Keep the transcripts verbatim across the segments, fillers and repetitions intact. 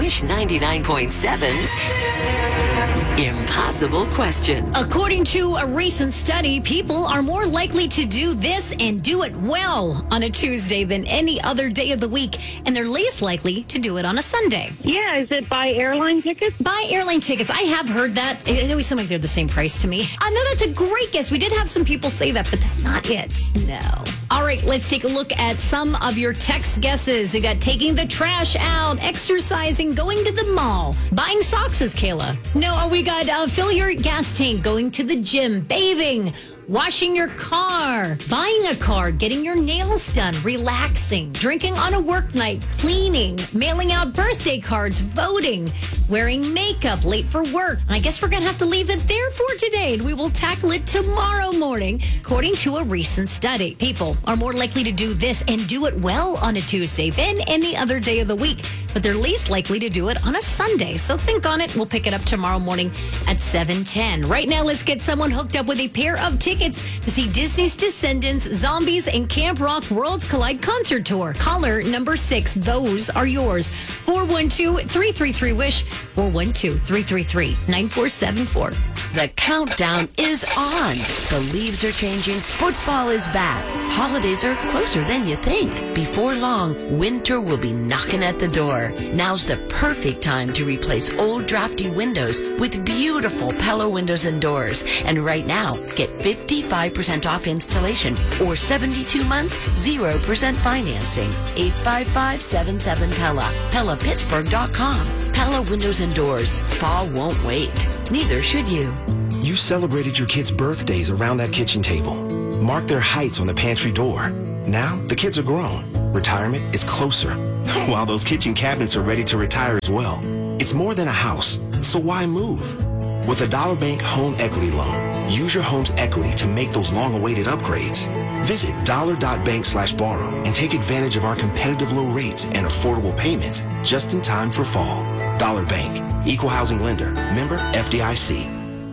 Wish ninety-nine point seven's Impossible Question. According to a recent study, people are more likely to do this and do it well on a Tuesday than any other day of the week, and they're least likely to do it on a Sunday. Yeah, is it buy airline tickets? Buy airline tickets. I have heard that. It always seems like they're the same price to me. I know that's a great guess. We did have some people say that, but that's not it. No. All right, let's take a look at some of your text guesses. We got taking the trash out, exercising, going to the mall, buying socks, as Kayla. No, we got uh, fill your gas tank, going to the gym, bathing, washing your car, buying a car, getting your nails done, relaxing, drinking on a work night, cleaning, mailing out birthday cards, voting, wearing makeup, late for work. I guess we're going to have to leave it there for today, and we will tackle it tomorrow morning. According to a recent study, people are more likely to do this and do it well on a Tuesday than any other day of the week, but they're least likely to do it on a Sunday. So think on it. We'll pick it up tomorrow morning at seven ten. Right now, let's get someone hooked up with a pair of tickets to see Disney's Descendants, Zombies, and Camp Rock Worlds Collide Concert Tour. Caller number six. Those are yours. four one two, three three three, WISH, four one two, three three three, nine four seven four. The countdown is on. The leaves are changing. Football is back. Holidays are closer than you think. Before long, winter will be knocking at the door. Now's the perfect time to replace old drafty windows with beautiful Pella windows and doors. And right now, get fifty-five percent off installation or seventy-two months, zero percent financing. eight five five, seven seven, Pella. Pella Pittsburgh dot com. Pella Windows and Doors. Fall won't wait. Neither should you. You celebrated your kids' birthdays around that kitchen table. Marked their heights on the pantry door. Now, the kids are grown. Retirement is closer. While those kitchen cabinets are ready to retire as well. It's more than a house, so why move? With a Dollar Bank Home Equity Loan, use your home's equity to make those long-awaited upgrades. Visit dollar.bank slash borrow and take advantage of our competitive low rates and affordable payments just in time for fall. Dollar Bank, Equal Housing Lender, member F D I C.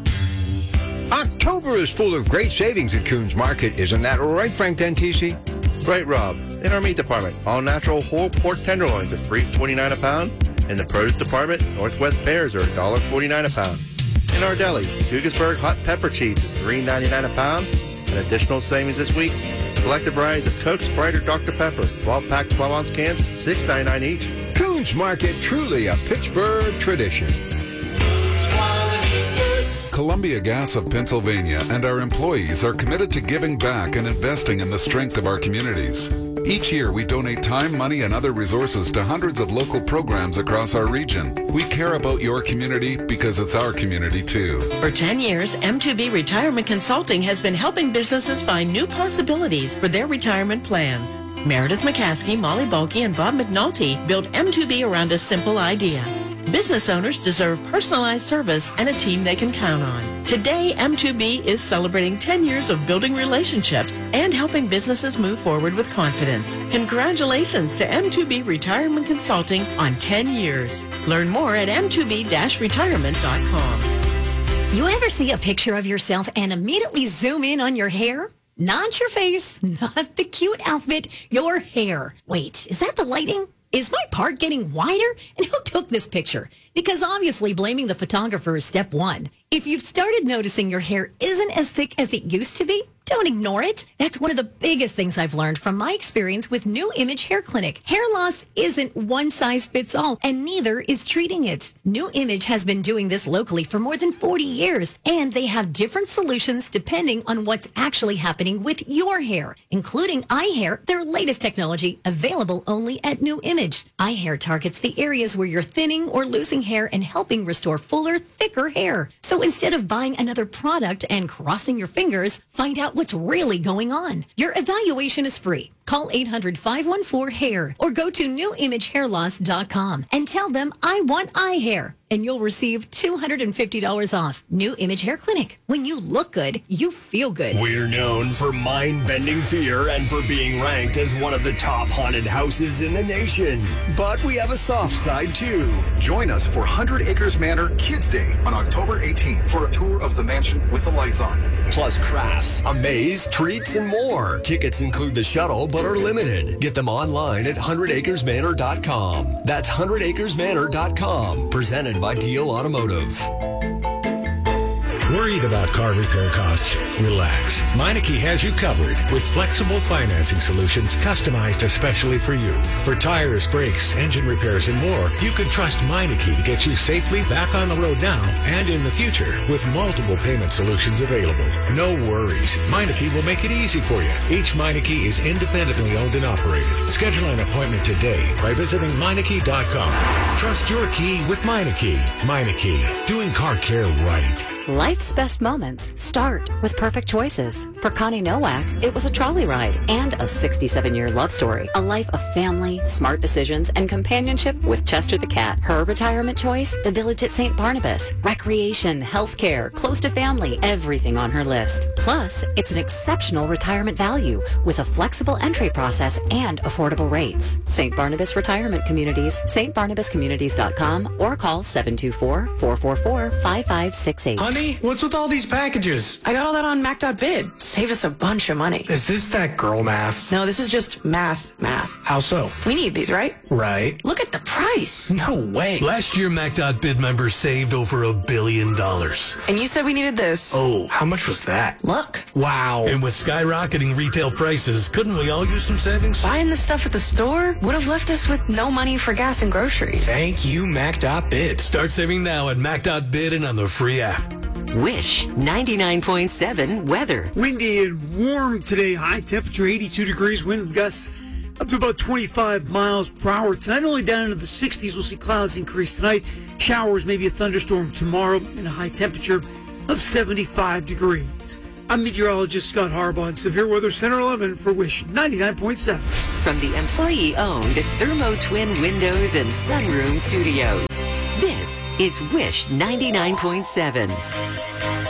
October is full of great savings at Coons Market. Isn't that right, Frank Dentisi? Right, Rob. In our meat department, all natural whole pork tenderloins are three forty-nine a pound. In the produce department, Northwest pears are one forty-nine a pound. In our deli, Hugisburg hot pepper cheese is three ninety-nine a pound. And additional savings this week, selected varieties of Coke, Sprite, or Doctor Pepper, twelve-pack, twelve-ounce cans, six ninety-nine each. Coons Market, truly a Pittsburgh tradition. Columbia Gas of Pennsylvania and our employees are committed to giving back and investing in the strength of our communities. Each year, we donate time, money, and other resources to hundreds of local programs across our region. We care about your community because it's our community, too. For ten years, M two B Retirement Consulting has been helping businesses find new possibilities for their retirement plans. Meredith McCaskey, Molly Bulkey, and Bob McNulty built M two B around a simple idea. Business owners deserve personalized service and a team they can count on. Today, M two B is celebrating ten years of building relationships and helping businesses move forward with confidence. Congratulations to M two B Retirement Consulting on ten years. Learn more at m two b dash retirement dot com. You ever see a picture of yourself and immediately zoom in on your hair? Not your face, not the cute outfit, your hair. Wait, is that the lighting? Is my part getting wider? And who took this picture? Because obviously blaming the photographer is step one. If you've started noticing your hair isn't as thick as it used to be, don't ignore it. That's one of the biggest things I've learned from my experience with New Image Hair Clinic. Hair loss isn't one size fits all, and neither is treating it. New Image has been doing this locally for more than forty years, and they have different solutions depending on what's actually happening with your hair, including eye hair, their latest technology available only at New Image. Eye hair targets the areas where you're thinning or losing hair and helping restore fuller, thicker hair. So instead of buying another product and crossing your fingers, find out what's really going on. Your evaluation is free. Call eight hundred, five one four, hair or go to new image hair loss dot com and tell them I want eye hair, and you'll receive two hundred fifty dollars off. New Image Hair Clinic. When you look good, you feel good. We're known for mind-bending fear and for being ranked as one of the top haunted houses in the nation. But we have a soft side, too. Join us for Hundred Acres Manor Kids Day on October eighteenth for a tour of the mansion with the lights on. Plus crafts, a maze, treats, and more. Tickets include the shuttle but are limited. Get them online at one hundred acres manor dot com. That's one hundred acres manor dot com. Presented by Deal Automotive. Worried about car repair costs? Relax. Meineke has you covered with flexible financing solutions customized especially for you. For tires, brakes, engine repairs, and more, you can trust Meineke to get you safely back on the road now and in the future with multiple payment solutions available. No worries. Meineke will make it easy for you. Each Meineke is independently owned and operated. Schedule an appointment today by visiting Meineke dot com. Trust your key with Meineke. Meineke, doing car care right. Life's best moments start with perfect choices. For Connie Nowak, it was a trolley ride and a sixty-seven-year love story. A life of family, smart decisions, and companionship with Chester the cat. Her retirement choice, the village at Saint Barnabas. Recreation, healthcare, close to family, everything on her list. Plus, it's an exceptional retirement value with a flexible entry process and affordable rates. Saint Barnabas Retirement Communities, S T barnabas communities dot com or call seven two four, four four four, five five six eight. Honey, what's with all these packages? I got all that on Mac dot bid. Saved us a bunch of money. Is this that girl math? No, this is just math, math. How so? We need these, right? Right. Look at the price. No way. Last year, Mac dot bid members saved over a billion dollars. And you said we needed this. Oh, how much was that? Look. Wow. And with skyrocketing retail prices, couldn't we all use some savings? Buying this stuff at the store would have left us with no money for gas and groceries. Thank you, Mac dot bid. Start saving now at Mac dot bid and on the free app. Wish ninety-nine point seven weather. Windy and warm today. High temperature eighty-two degrees. Winds gusts up to about twenty-five miles per hour. Tonight only down into the sixties. We'll see clouds increase tonight. Showers, maybe a thunderstorm tomorrow. And a high temperature of seventy-five degrees. I'm meteorologist Scott Harbaugh in Severe Weather Center eleven for Wish ninety-nine point seven. From the employee-owned Thermo Twin Windows and Sunroom Studios, this is Wish ninety-nine point seven.